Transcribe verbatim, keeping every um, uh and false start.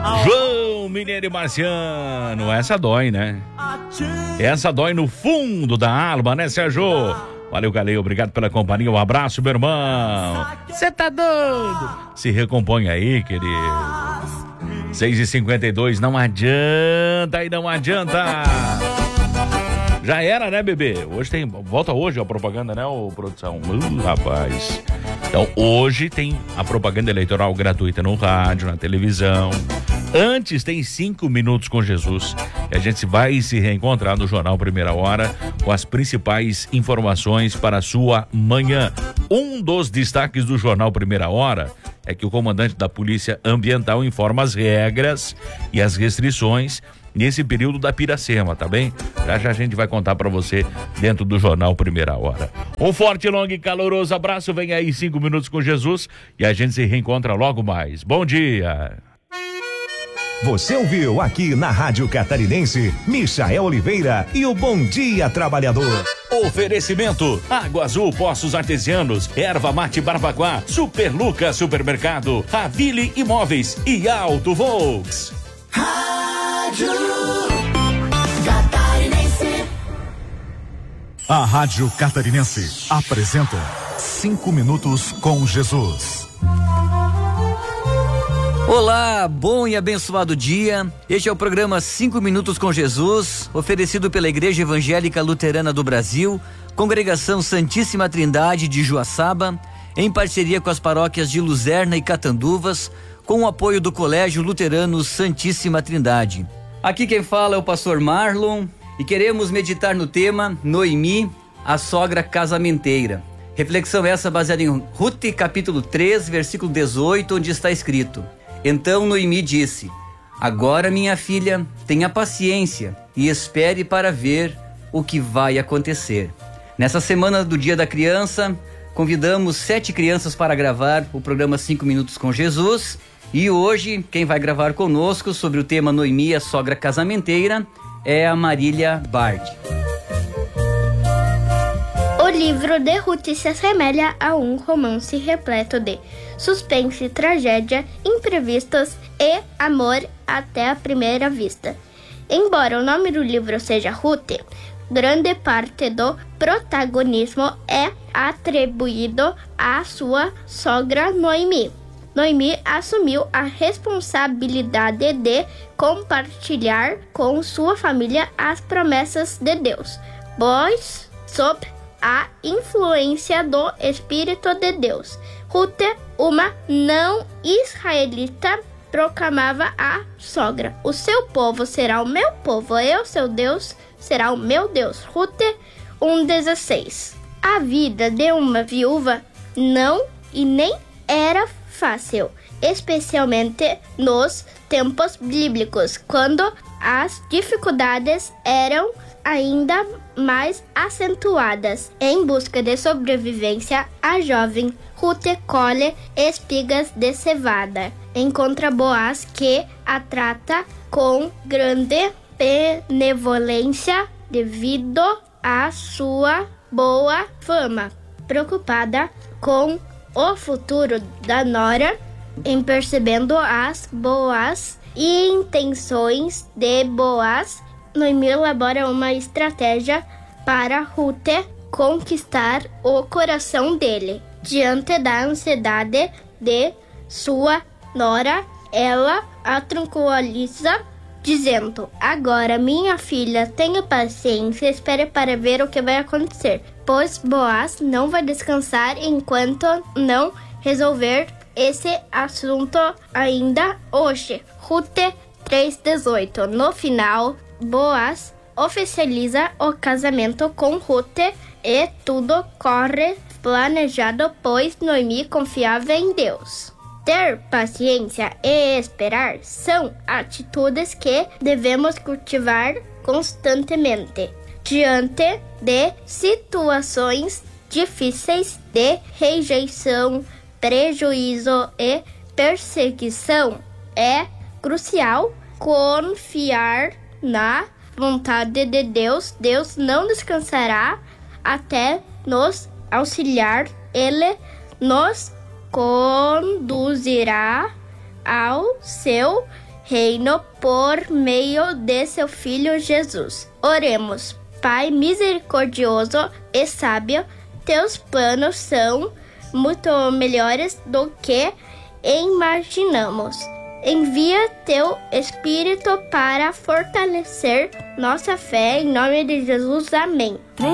João Mineiro e Marciano, essa dói, né? Essa dói no fundo da alma, né, Sérgio? Valeu, Galei, obrigado pela companhia, um abraço, meu irmão. Você tá doido? Se recompõe aí, querido. seis e cinquenta e dois, não adianta aí, não adianta. Já era, né, bebê? Hoje tem, volta hoje a propaganda, né, ô produção? Uh, rapaz. Então, hoje tem a propaganda eleitoral gratuita no rádio, na televisão. Antes tem cinco minutos com Jesus. E a gente vai se reencontrar no Jornal Primeira Hora com as principais informações para a sua manhã. Um dos destaques do Jornal Primeira Hora é que o comandante da Polícia Ambiental informa as regras e as restrições nesse período da Piracema, tá bem? Já já a gente vai contar pra você dentro do Jornal Primeira Hora. Um forte, longo e caloroso abraço, vem aí cinco minutos com Jesus e a gente se reencontra logo mais. Bom dia! Você ouviu aqui na Rádio Catarinense, Michael Oliveira e o Bom Dia Trabalhador. Oferecimento: Água Azul Poços Artesianos, Erva Mate Barbacoa, Super Lucas Supermercado, Ravile Imóveis e Auto Volks. Rádio Catarinense. A Rádio Catarinense apresenta Cinco Minutos com Jesus. Olá, bom e abençoado dia. Este é o programa Cinco Minutos com Jesus, oferecido pela Igreja Evangélica Luterana do Brasil, Congregação Santíssima Trindade de Joaçaba, em parceria com as paróquias de Luzerna e Catanduvas, com o apoio do Colégio Luterano Santíssima Trindade. Aqui quem fala é o pastor Marlon e queremos meditar no tema Noemi, a sogra casamenteira. Reflexão essa baseada em Ruth, capítulo três, versículo dezoito, onde está escrito: Então Noemi disse: Agora, minha filha, tenha paciência e espere para ver o que vai acontecer. Nessa semana do Dia da Criança, convidamos sete crianças para gravar o programa Cinco Minutos com Jesus. E hoje, quem vai gravar conosco sobre o tema Noemi, a sogra casamenteira, é a Marília Bard. O livro de Ruth se assemelha a um romance repleto de suspense, tragédia, imprevistos e amor até a primeira vista. Embora o nome do livro seja Ruth, grande parte do protagonismo é atribuído à sua sogra Noemi. Noemi assumiu a responsabilidade de compartilhar com sua família as promessas de Deus, pois, sob a influência do Espírito de Deus, Ruth, uma não israelita, proclamava à sogra: O seu povo será o meu povo, e o seu Deus será o meu Deus. Ruth um, dezesseis. A vida de uma viúva não e nem era fácil, especialmente nos tempos bíblicos, quando as dificuldades eram ainda mais acentuadas. Em busca de sobrevivência, a jovem Ruth colhe espigas de cevada. Encontra Boaz, que a trata com grande benevolência devido à sua boa fama. Preocupada com o futuro da nora, em percebendo as boas intenções de Boaz, Noemi elabora uma estratégia para Ruth conquistar o coração dele. Diante da ansiedade de sua nora, ela a tranquiliza, dizendo: Agora, minha filha, tenha paciência e espere para ver o que vai acontecer, pois Boaz não vai descansar enquanto não resolver esse assunto ainda hoje. Ruth três, dezoito. No final, Boaz oficializa o casamento com Ruth e tudo corre planejado, pois Noemi confiava em Deus. Ter paciência e esperar são atitudes que devemos cultivar constantemente. Diante de situações difíceis de rejeição, prejuízo e perseguição, é crucial confiar na vontade de Deus. Deus não descansará até nos auxiliar. Ele nos conduzirá ao seu reino por meio de seu Filho Jesus. Oremos. Pai misericordioso e sábio, teus planos são muito melhores do que imaginamos. Envia teu Espírito para fortalecer nossa fé. Em nome de Jesus. Amém.